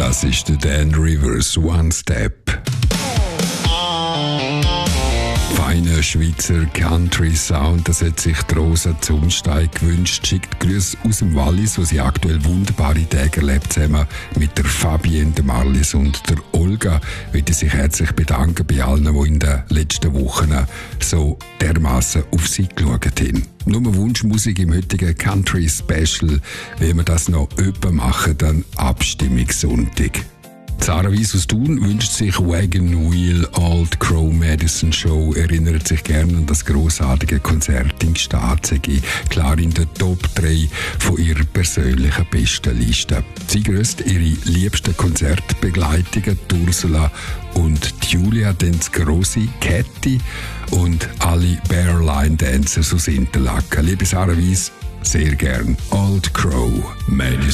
Das ist der Dan Rivers One Step. Feiner Schweizer Country Sound, das hat sich die Rosa Zumstein gewünscht. Schickt Grüße aus dem Wallis, wo sie aktuell wunderbare Tage erlebt, zusammen mit der Fabienne, der Marlis und der Olga. Ich möchte sich herzlich bedanken bei allen, die in den letzten Wochen so dermassen auf sie geschaut haben. Nur Wunschmusik im heutigen Country Special. Wenn wir das noch öppe machen, dann Abstimmungssonntag. Sarah Weiss aus Thun wünscht sich Wagon Wheel Old Crow Medicine Show, erinnert sich gerne an das grossartige Konzert in Staatsegi, klar in der Top 3 von ihrer persönlichen Bestenliste. Sie grüßt ihre liebsten Konzertbegleitungen, Ursula und Julia, dann das grosse Catty und alle Bearline Dancers aus Interlaken. Liebe Sarah Weiss, sehr gern Old Crow Medicine.